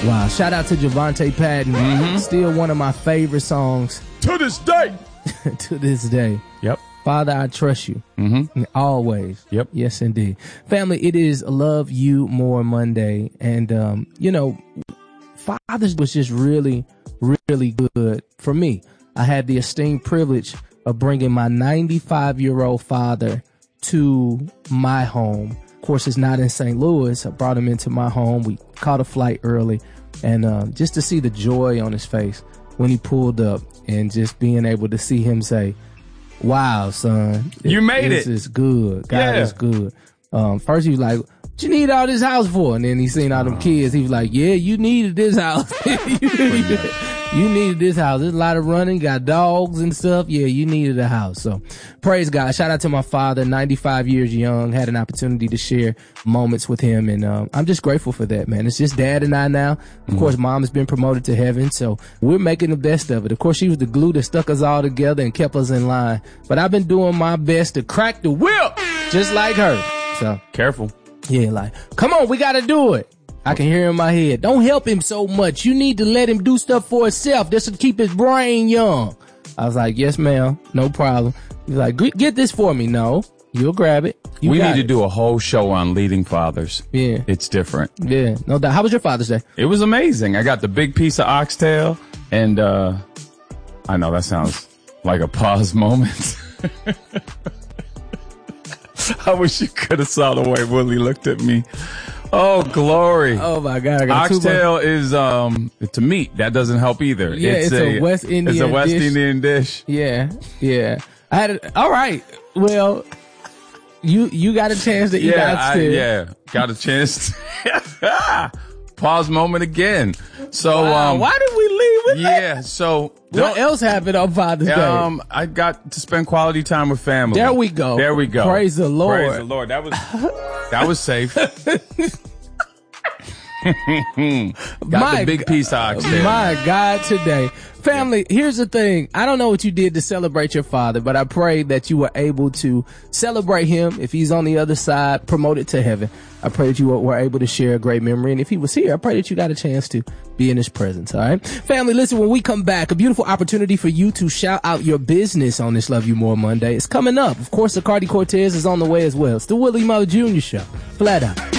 Wow. Shout out to Javante Patton. Still one of my favorite songs. To this day. To this day. Yep. Father, I trust you. Always. Yep. Yes, indeed. Family, it is Love You More Monday. And, Father's was just really, really good for me. I had the esteemed privilege of bringing my 95-year-old father to my home. Of course, it's not in St. Louis. I brought him into my home. We caught a flight early. And just to see the joy on his face when he pulled up and just being able to see him say, wow, son. You made it. This is good. God is good. First he was like, what you need all this house for? And then he seen all them kids. He was like, yeah, you needed this house. You needed this house. There's a lot of running, got dogs and stuff. Yeah, you needed a house. So praise God. Shout out to my father, 95 years young, had an opportunity to share moments with him. And I'm just grateful for that, man. It's just dad and I now. Of course, mom has been promoted to heaven. So we're making the best of it. Of course, she was the glue that stuck us all together and kept us in line. But I've been doing my best to crack the whip just like her. So careful. Yeah, like, come on, we got to do it. I can hear in my head, don't help him so much. You need to let him do stuff for himself. This will keep his brain young. I was like, yes, ma'am. No problem. He's like, get this for me. No, you'll grab it. We need to do a whole show on leading fathers. Yeah. It's different. Yeah, no doubt. How was your Father's Day? It was amazing. I got the big piece of oxtail and, I know that sounds like a pause moment. I wish you could have saw the way Willie looked at me. Oh, glory. Oh, my God. I got oxtail is it's a meat. That doesn't help either. Yeah, it's a West Indian dish. It's a West Indian dish. Yeah, yeah. I had it. All right. Well, you got a chance to eat oxtail. Got a chance. Pause moment again. So, wow, why did we leave with that? Yeah, so. What else happened on Father's Day? I got to spend quality time with family. There we go. Praise the Lord. Praise the Lord. That was safe. Got the big piece of oxtail. My God, today. Family, here's the thing. I don't know what you did to celebrate your father, but I pray that you were able to celebrate him. If he's on the other side, promoted to heaven, I pray that you were able to share a great memory. And if he was here, I pray that you got a chance to be in his presence. All right. Family, listen, when we come back, a beautiful opportunity for you to shout out your business on this Love You More Monday. It's coming up. Of course, the Cardi Cortez is on the way as well. It's the Willie Mo Jr. Show. Flat out.